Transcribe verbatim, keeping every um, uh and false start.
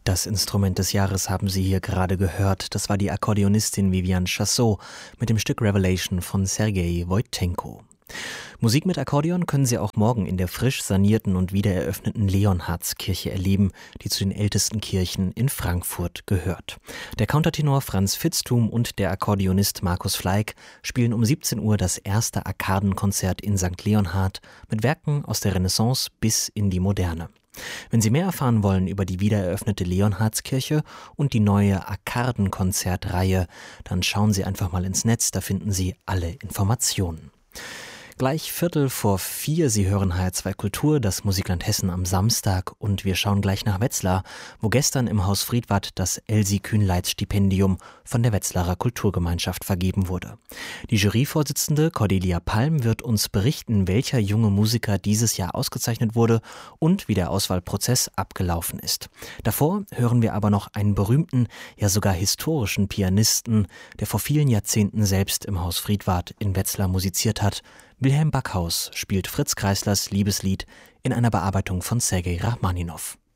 Das Instrument des Jahres haben Sie hier gerade gehört. Das war die Akkordeonistin Viviane Chassot mit dem Stück Revelation von Sergei Wojtenko. Musik mit Akkordeon können Sie auch morgen in der frisch sanierten und wiedereröffneten Leonhardskirche erleben, die zu den ältesten Kirchen in Frankfurt gehört. Der Countertenor Franz Vitzthum und der Akkordeonist Markus Fleig spielen um siebzehn Uhr das erste Arkadenkonzert in Sankt Leonhard mit Werken aus der Renaissance bis in die Moderne. Wenn Sie mehr erfahren wollen über die wiedereröffnete Leonhardskirche und die neue Arkadenkonzertreihe, dann schauen Sie einfach mal ins Netz, da finden Sie alle Informationen. Gleich Viertel vor vier, Sie hören H R zwei Kultur, das Musikland Hessen am Samstag, und wir schauen gleich nach Wetzlar, wo gestern im Haus Friedwart das Elsie-Kühnleitz-Stipendium von der Wetzlarer Kulturgemeinschaft vergeben wurde. Die Juryvorsitzende Cordelia Palm wird uns berichten, welcher junge Musiker dieses Jahr ausgezeichnet wurde und wie der Auswahlprozess abgelaufen ist. Davor hören wir aber noch einen berühmten, ja sogar historischen Pianisten, der vor vielen Jahrzehnten selbst im Haus Friedwart in Wetzlar musiziert hat. Wilhelm Backhaus spielt Fritz Kreislers Liebeslied in einer Bearbeitung von Sergei Rachmaninow.